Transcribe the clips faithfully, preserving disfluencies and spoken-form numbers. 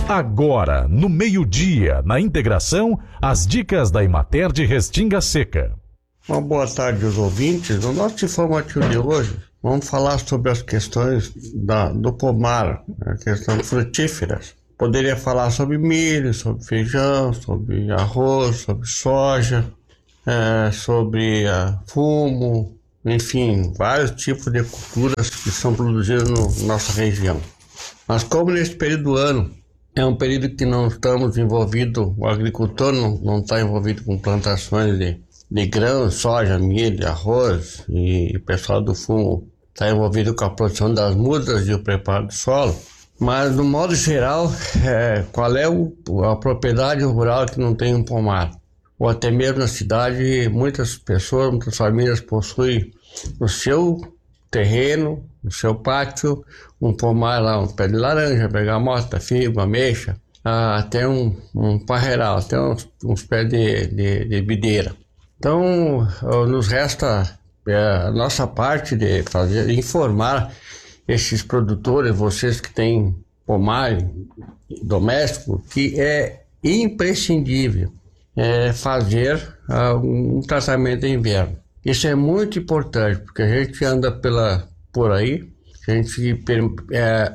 Agora, no meio-dia, na integração, as dicas da Emater de Restinga Seca. Uma boa tarde aos ouvintes. No nosso informativo de hoje, vamos falar sobre as questões da, do pomar, a questão frutíferas. Poderia falar sobre milho, sobre feijão, sobre arroz, sobre soja, é, sobre uh, fumo, enfim, vários tipos de culturas que são produzidas na nossa região. Mas como nesse período do ano é um período que não estamos envolvidos, o agricultor não, não está envolvido com plantações de, de grãos, soja, milho, arroz, e o pessoal do fumo está envolvido com a produção das mudas e o preparo do solo. Mas, no modo geral, é, qual é o, a propriedade rural que não tem um pomar? Ou até mesmo na cidade, muitas pessoas, muitas famílias possuem no seu terreno, no seu pátio, um pomar lá, um pé de laranja, bergamota, figo, ameixa, até um, um parreiral, até uns, uns pés de, de, de videira. Então, nos resta é, a nossa parte de fazer, informar esses produtores, vocês que têm pomar doméstico, que é imprescindível é, fazer uh, um tratamento de inverno. Isso é muito importante, porque a gente anda pela, por aí, a gente é,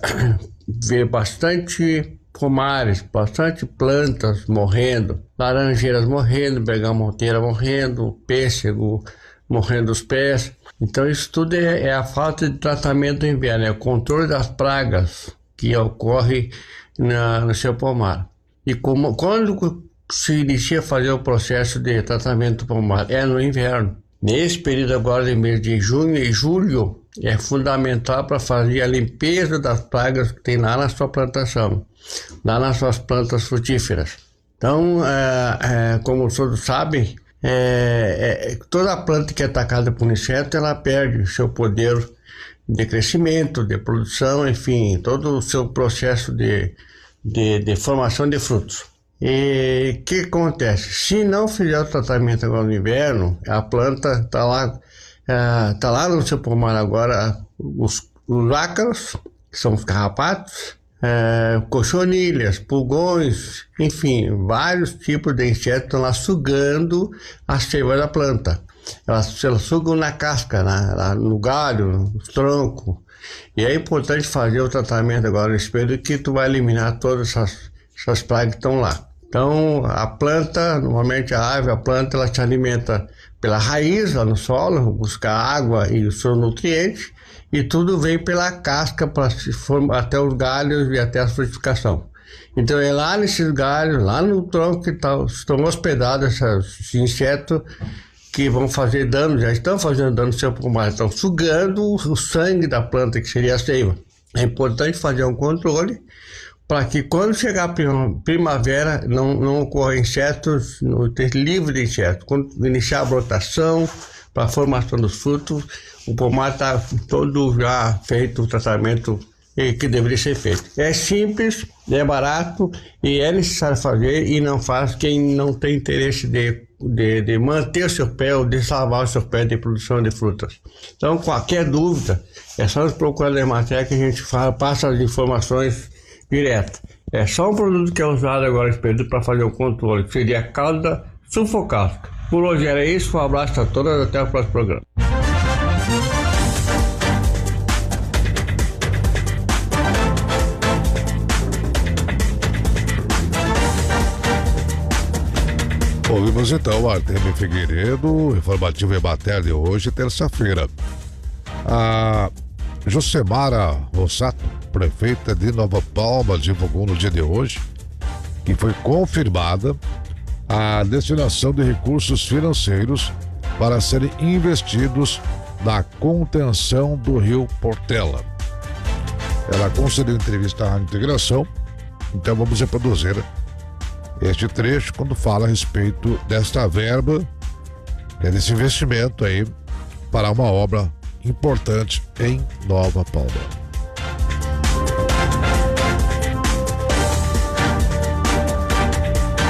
vê bastante pomares, bastante plantas morrendo, laranjeiras morrendo, bergamoteira morrendo, pêssego morrendo os pés. Então isso tudo é, é a falta de tratamento do inverno, é o controle das pragas que ocorre na, no seu pomar. E como, quando se inicia a fazer o processo de tratamento do pomar? É no inverno. Nesse período agora, de mês de junho e julho, é fundamental para fazer a limpeza das pragas que tem lá na sua plantação, lá nas suas plantas frutíferas. Então, é, é, como todos sabem, É, é, toda planta que é atacada por inseto, ela perde seu poder de crescimento, de produção, enfim, todo o seu processo de, de, de formação de frutos. E o que acontece? Se não fizer o tratamento agora no inverno, a planta está lá, é, tá lá no seu pomar agora, os, os ácaros, que são os carrapatos, É, cochonilhas, pulgões, enfim, vários tipos de insetos estão lá sugando a seiva da planta. Elas, elas sugam na casca, na, no galho, no tronco. E é importante fazer o tratamento agora nesse período que tu vai eliminar todas essas, essas pragas que estão lá. Então, a planta, normalmente a árvore, a planta, ela se alimenta pela raiz lá no solo, buscar água e os seus nutrientes. E tudo vem pela casca para se formar até os galhos e até a frutificação. Então é lá nesses galhos, lá no tronco que tá, estão hospedados esses insetos que vão fazer dano, já estão fazendo dano no seu pomar, estão sugando o sangue da planta, que seria a seiva. É importante fazer um controle para que quando chegar a primavera não, não ocorra insetos, não esteja livre de insetos. Quando iniciar a brotação, para a formação dos frutos, o pomar está todo já feito, o tratamento que deveria ser feito. É simples, é barato e é necessário fazer, e não faz quem não tem interesse de, de, de manter o seu pé ou de salvar o seu pé de produção de frutas. Então, qualquer dúvida, é só nos procurar na Emater que a gente fala, passa as informações direto. É só um produto que é usado agora nesse período para fazer o controle, que seria a cauda sulfocástica. Por hoje era isso, um abraço a todos, até o próximo programa. Ouvimos então o Artemio Figueiredo, informativo Emater de hoje, terça-feira. A Josemara Rossato, prefeita de Nova Palma, divulgou no dia de hoje que foi confirmada a destinação de recursos financeiros para serem investidos na contenção do rio Portela. Ela concedeu entrevista à Rádio Integração, então vamos reproduzir este trecho quando fala a respeito desta verba, desse investimento aí para uma obra importante em Nova Palma. Na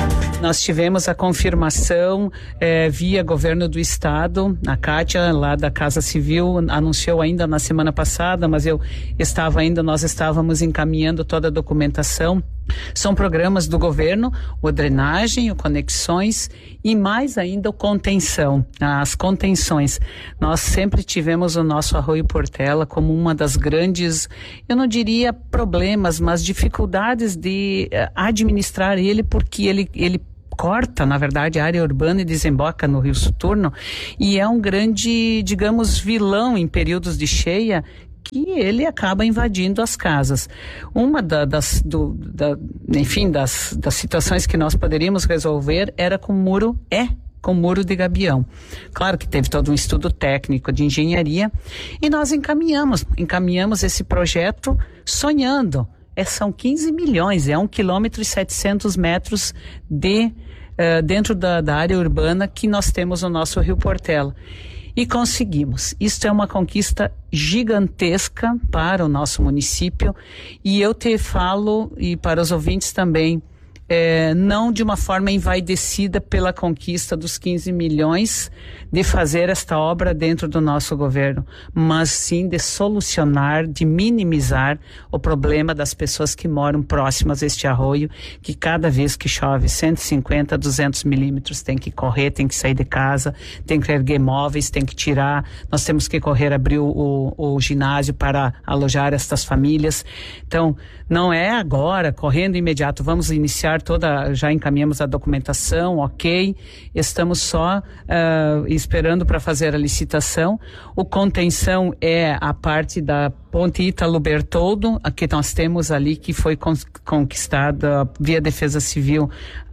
nós tivemos a confirmação eh, via governo do estado. A Kátia, lá da Casa Civil, anunciou ainda na semana passada, mas eu estava ainda, nós estávamos encaminhando toda a documentação. São programas do governo, o drenagem, o conexões e mais ainda o contenção, as contenções. Nós sempre tivemos o nosso Arroio Portela como uma das grandes, eu não diria problemas, mas dificuldades de uh, administrar ele, porque ele, ele corta, na verdade, a área urbana e desemboca no Rio Soturno, e é um grande, digamos, vilão em períodos de cheia, que ele acaba invadindo as casas. Uma da, das, do, da, enfim, das, das situações que nós poderíamos resolver era com muro, é com muro de gabião. Claro que teve todo um estudo técnico de engenharia e nós encaminhamos, encaminhamos esse projeto sonhando. É, são quinze milhões, é um quilômetro e setecentos metros de, uh, dentro da, da área urbana que nós temos no nosso Rio Portela. E conseguimos. Isso é uma conquista gigantesca para o nosso município e eu te falo, e para os ouvintes também, é, não de uma forma envaidecida pela conquista dos quinze milhões de fazer esta obra dentro do nosso governo, mas sim de solucionar, de minimizar o problema das pessoas que moram próximas a este arroio, que cada vez que chove cento e cinquenta, duzentos milímetros tem que correr, tem que sair de casa, tem que erguer móveis, tem que tirar, nós temos que correr abrir o, o, o ginásio para alojar estas famílias. Então, não é agora, correndo imediato, vamos iniciar toda, já encaminhamos a documentação, ok, estamos só uh, esperando para fazer a licitação. O contenção é a parte da Ponte Ítalo Bertoldo, a que nós temos ali, que foi con- conquistada via Defesa Civil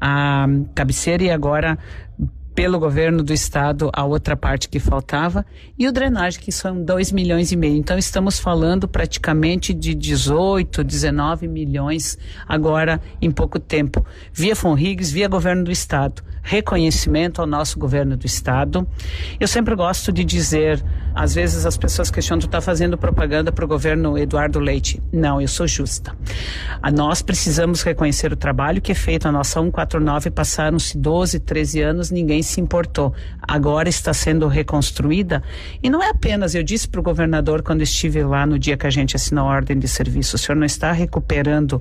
a cabeceira e agora pelo governo do estado a outra parte que faltava, e o drenagem, que são dois milhões e meio. Então estamos falando praticamente de dezoito, dezenove milhões agora em pouco tempo, via Fonrigues, via governo do estado. Reconhecimento ao nosso governo do estado. Eu sempre gosto de dizer, às vezes as pessoas questionam, tu está fazendo propaganda para o governo Eduardo Leite. Não, eu sou justa. A nós precisamos reconhecer o trabalho que é feito. A nossa cento e quarenta e nove passaram-se doze, treze anos, ninguém se importou. Agora está sendo reconstruída e não é apenas, eu disse para o governador quando estive lá no dia que a gente assinou a ordem de serviço, o senhor não está recuperando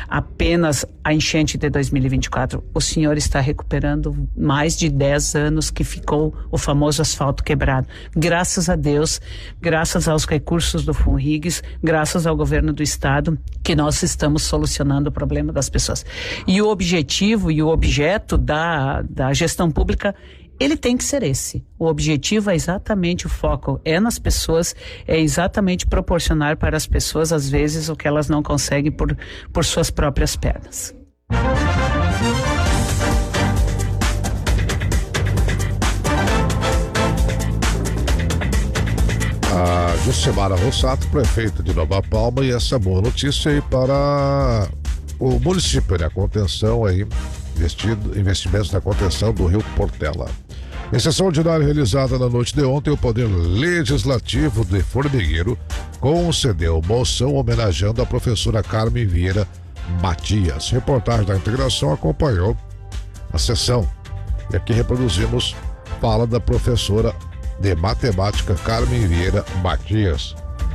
apenas a enchente de dois mil e vinte e quatro, o senhor está recuperando mais de dez anos que ficou o famoso asfalto quebrado. Graças a Deus, graças aos recursos do Fonrigues, graças ao governo do estado, que nós estamos solucionando o problema das pessoas. E o objetivo e o objeto da, da gestão pública, ele tem que ser esse. O objetivo é exatamente, o foco é nas pessoas, é exatamente proporcionar para as pessoas, às vezes, o que elas não conseguem por, por suas próprias pernas. A Josemara Rossato, prefeita de Nova Palma, e essa boa notícia aí para o município, né? A contenção aí, investido, investimentos na contenção do Rio Portela. Em sessão ordinária realizada na noite de ontem, o Poder Legislativo de Formigueiro concedeu moção homenageando a professora Carmen Vieira Matias. Reportagem da Integração acompanhou a sessão. E aqui reproduzimos fala da professora de matemática Carmen Vieira Matias.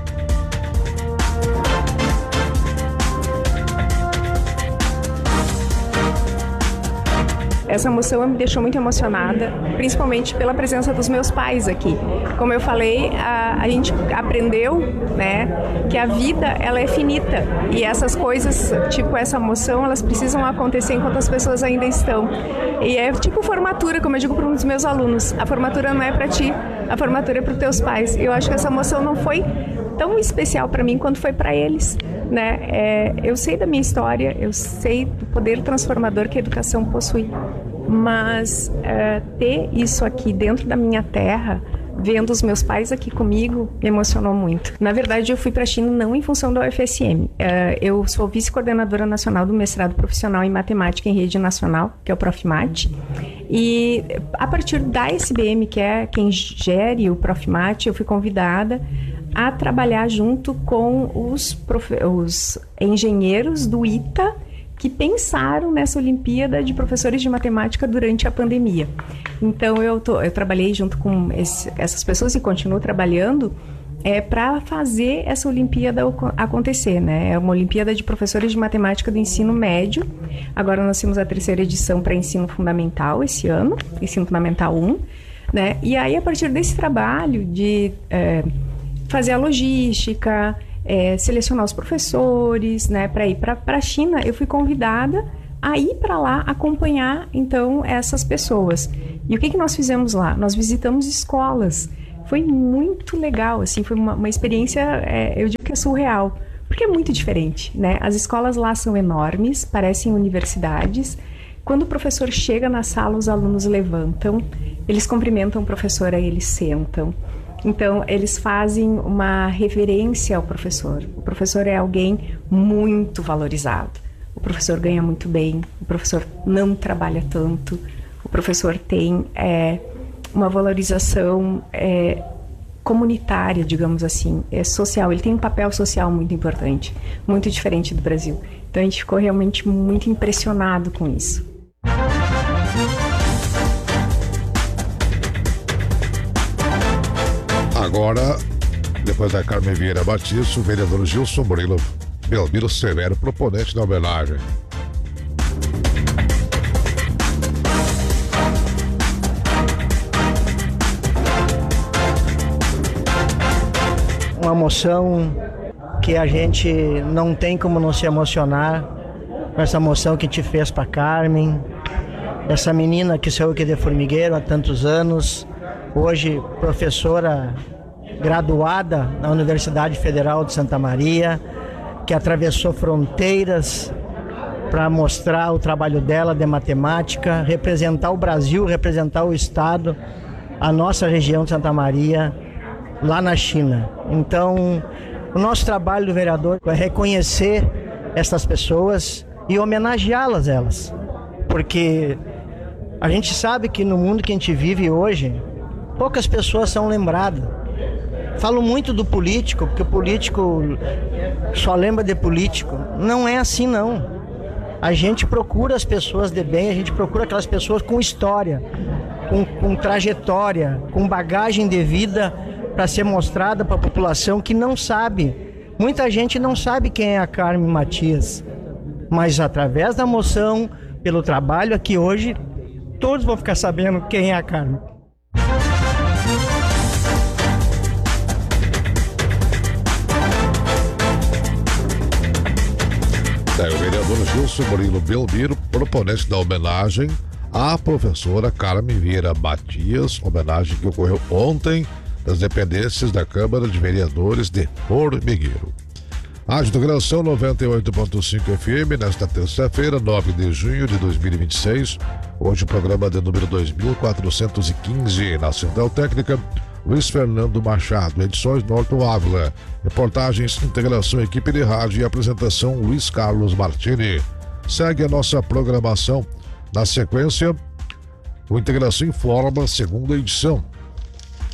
Essa moção me deixou muito emocionada, principalmente pela presença dos meus pais aqui. Como eu falei, a, a gente aprendeu, né, que a vida ela é finita e essas coisas, tipo essa moção, elas precisam acontecer enquanto as pessoas ainda estão. E é tipo formatura, como eu digo para um dos meus alunos, a formatura não é para ti, a formatura é para os teus pais. Eu acho que essa moção não foi tão especial para mim quanto foi para eles, né? É, eu sei da minha história, eu sei do poder transformador que a educação possui, mas é, ter isso aqui dentro da minha terra, vendo os meus pais aqui comigo, me emocionou muito. Na verdade, eu fui para a China não em função da U F S M. É, eu sou vice-coordenadora nacional do mestrado profissional em matemática em rede nacional, que é o Profmat. E a partir da S B M, que é quem gere o Profmat, eu fui convidada a trabalhar junto com os, profe- os engenheiros do I T A que pensaram nessa Olimpíada de professores de matemática durante a pandemia. Então eu, tô, eu trabalhei junto com esse, essas pessoas e continuo trabalhando é, para fazer essa Olimpíada acontecer, né? É uma Olimpíada de professores de matemática do ensino médio. Agora nós temos a terceira edição para ensino fundamental esse ano, ensino fundamental um, né? E aí a partir desse trabalho de é, fazer a logística, É, selecionar os professores, né, para ir para a China, eu fui convidada a ir para lá acompanhar, então, essas pessoas. E o que, que nós fizemos lá? Nós visitamos escolas. Foi muito legal, assim, foi uma, uma experiência, é, eu digo que é surreal, porque é muito diferente, né? As escolas lá são enormes, parecem universidades. Quando o professor chega na sala, os alunos levantam, eles cumprimentam o professor, aí eles sentam. Então, eles fazem uma reverência ao professor. O professor é alguém muito valorizado. O professor ganha muito bem, o professor não trabalha tanto, o professor tem é, uma valorização é, comunitária, digamos assim, é social. Ele tem um papel social muito importante, muito diferente do Brasil. Então, a gente ficou realmente muito impressionado com isso. Agora, depois da Carmen Vieira Batista, o vereador Gilson Murilo Belmiro Severo, proponente da homenagem. Uma emoção que a gente não tem como não se emocionar com essa emoção que te fez para Carmen, essa menina que saiu aqui de Formigueiro há tantos anos, hoje professora graduada na Universidade Federal de Santa Maria, que atravessou fronteiras para mostrar o trabalho dela de matemática, representar o Brasil, representar o Estado, a nossa região de Santa Maria, lá na China. Então, o nosso trabalho do vereador é reconhecer essas pessoas e homenageá-las, elas. Porque a gente sabe que no mundo que a gente vive hoje, poucas pessoas são lembradas. Falo muito do político, porque o político só lembra de político. Não é assim, não. A gente procura as pessoas de bem, a gente procura aquelas pessoas com história, com, com trajetória, com bagagem de vida para ser mostrada para a população que não sabe. Muita gente não sabe quem é a Carmen Matias, mas através da moção, pelo trabalho aqui hoje, todos vão ficar sabendo quem é a Carmen. É, o vereador Gilson Murilo Belmiro, proponente da homenagem à professora Carmen Vieira Matias, homenagem que ocorreu ontem nas dependências da Câmara de Vereadores de Formigueiro. Rádio do Grãoção noventa e oito ponto cinco F M, nesta terça-feira, nove de junho de dois mil e vinte e seis, hoje o programa de número dois mil quatrocentos e quinze, na Central Técnica, Luiz Fernando Machado, edições Norton Ávila, reportagens, integração, equipe de rádio e apresentação Luiz Carlos Martini. Segue a nossa programação. Na sequência, o Integração Informa, segunda edição.